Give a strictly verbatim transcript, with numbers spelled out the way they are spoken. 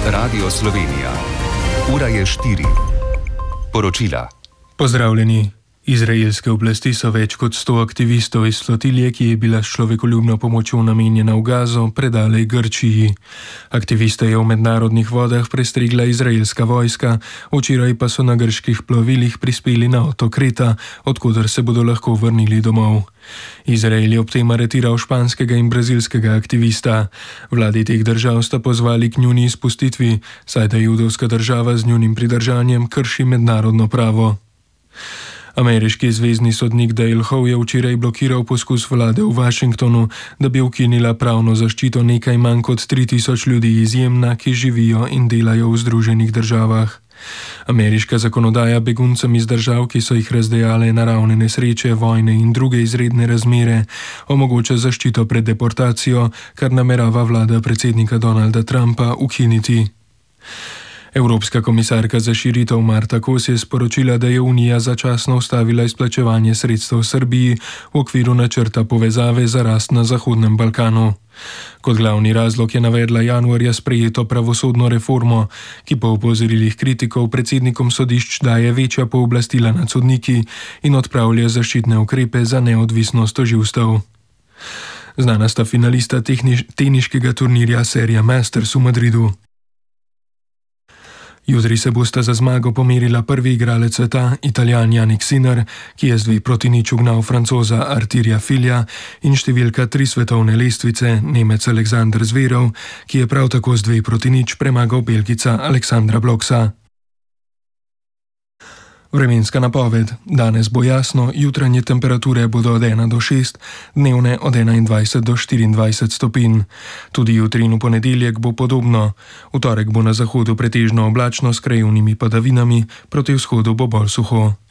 Radio Slovenija. Ura je štiri. Poročila. Pozdravljeni. Izraelske oblasti so več kot sto aktivistov iz flotilje, ki je bila s človekoljubno pomočjo namenjena v Gazo, predale Grčiji. Aktiviste je v mednarodnih vodah prestregla izraelska vojska, včeraj pa so na grških plovilih prispeli na otok Kreta, odkuder se bodo lahko vrnili domov. Izrael je ob tem aretiral španskega in brazilskega aktivista. Vladi teh držav sta pozvali k njuni izpustitvi, saj da judovska država z njunim pridržanjem krši mednarodno pravo. Ameriški zvezni sodnik Dale Howe je včeraj blokiral poskus vlade v Washingtonu, da bi ukinila pravno zaščito nekaj manj kot tri tisoč ljudi iz Jemna, ki živijo in delajo v Združenih državah. Ameriška zakonodaja beguncem iz držav, ki so jih razdejale naravne nesreče, vojne in druge izredne razmere, omogoča zaščito pred deportacijo, kar namerava vlada predsednika Donalda Trumpa ukiniti. Evropska komisarka za širitev Marta Kos je sporočila, da je Unija začasno ustavila izplačevanje sredstev Srbiji v okviru načrta povezave za rast na Zahodnem Balkanu. Kot glavni razlog je navedla januarja sprejeto pravosodno reformo, ki po opozorilih kritikov predsednikom sodišč daje večja pooblastila nad sodniki in odpravlja zaščitne ukrepe za neodvisnost tožilstev. Znana sta finalista tehniš- teniškega turnirja serija Masters v Madridu. Jutri se bosta za zmago pomerila prvi igralec sveta, Italijan Jannik Sinner, ki je z dve proti nič ugnal Francoza Arturja Filja, in številka tri svetovne lestvice, Nemec Alexander Zverev, ki je prav tako z dve proti nič premagal Belgica Aleksandra Bloksa. Vremenska napoved. Danes bo jasno, jutranje temperature bodo od ena do šest, dnevne od enaindvajset do štiriindvajset stopinj. Tudi jutri in v ponedeljek bo podobno. V torek bo na zahodu pretežno oblačno s krajevnimi padavinami, proti vzhodu bo bolj suho.